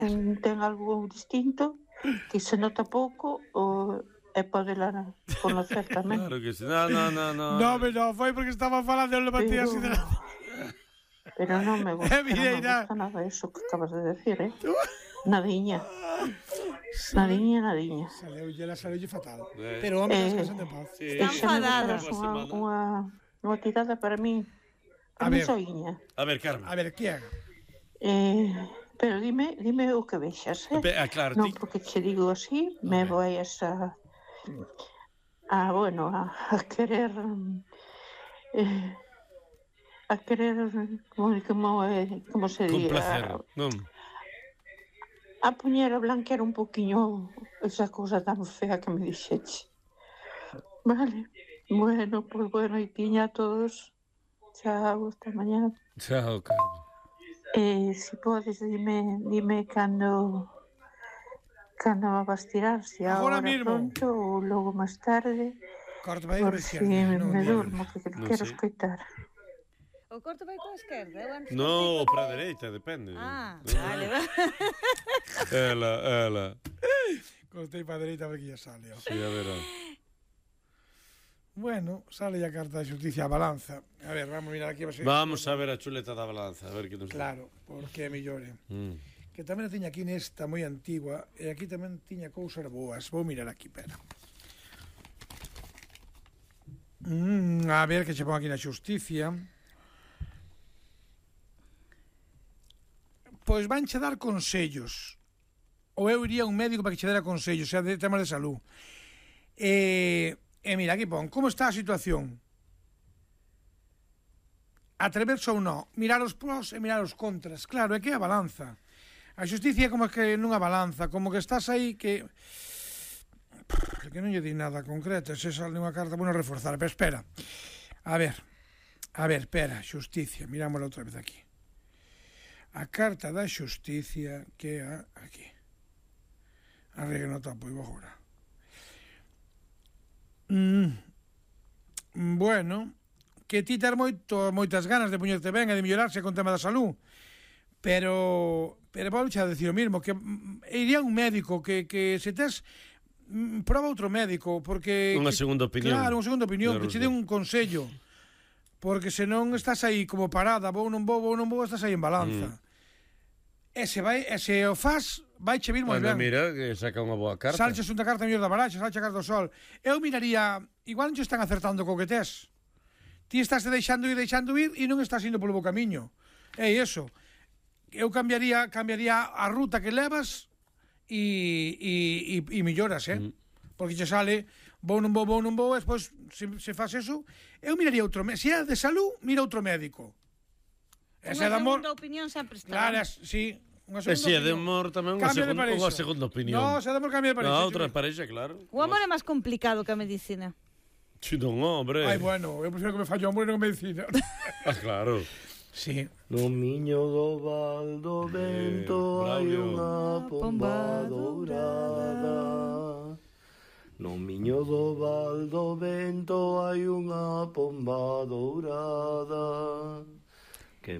ten algo distinto que se nota pouco e pode la conocer tamén. Claro que sí. No. No, foi porque estaba falando e le batía así de la... Pero non me gusta, Mireira. non me gusta nada eso que acabas de decir, Nadiña. Nadiña. Saleulle fatal. Pero home, descansen de paz. Está enfadada. Unha tirada para mí. A ver. Soiña. A ver, Carmen. A ver, que haga? Pero dime o que vexas, Claro, non, porque che digo así, me vais a querer como se diga, non? a poñer a blanquear un poquinho esa cousa tan fea que me dixeche. Vale, bueno, pues bueno, y tiña a todos. Chao, hasta mañana. Chao, Carmen. Si podes, dime cando vas tirar, si ahora pronto ou logo máis tarde, por si me durmo, que quero escoitar. O corto vai coa esquerda? No, para a dereita, depende. Vale. Ela. Cortei para a dereita porque ya sale. Sí, a ver. Bueno, sale a carta de xusticia, a balanza. A ver, vamos a mirar aquí. Vamos a ver a chuleta da balanza, a ver que nos... Claro, porque é mellore. Que tamén a tiña aquí nesta moi antigua, e aquí tamén tiña cousas boas. Vou mirar aquí, pera. A ver que che pon aquí na xusticia. Pois vanche dar consellos. Ou eu iría a un médico para que che dera consellos, sea de temas de salud. E mira, aquí pon, como está a situación? Atreverse ou non, mirar os pros e mirar os contras. Claro, é que é a balanza. A xusticia é como que nunha balanza, como que estás aí que non lle di nada concreto, se sale unha carta, bueno, reforzar, pero espera. A ver, espera, xusticia, mirámosla outra vez aquí. A carta da xusticia que é aquí. Arregue no topo, e vou agora. Bueno, que ti ter moitas ganas de poñerte ben e de mellorarse con tema da salud, pero vou xa decir o mismo, que iría un médico que se tes proba outro médico, porque unha segunda opinión. Claro, unha segunda opinión, que che dé un consello, porque senón estás aí como parada, vou non vou, estás aí en balanza. E se o faz, vai che vir moi ben. Mira, que saca unha boa carta. Salches unha carta mellor da baraxa, salches a carta do sol. Eu miraría, igual non che están acertando co que tes. Ti estás deixando ir e non estás indo polo bo camiño. É iso. Eu cambiaría a ruta que levas e melloras, Porque che sale, vou non vou, e despois, se faz eso, eu miraría outro médico. Se é de salud, mira outro médico. Unha segunda opinión sempre está. Claro, sí. E se é de amor tamén unha segunda opinión. No, se é de amor cambia de parexa. Outra parexa, claro. O amor é máis complicado que a medicina. Si non, hombre. Ai, bueno, eu prefiro que me falle o amor e non a medicina. Claro. Sí. No miño do val do vento hai unha pomba dourada. No miño do val do vento hai unha pomba dourada.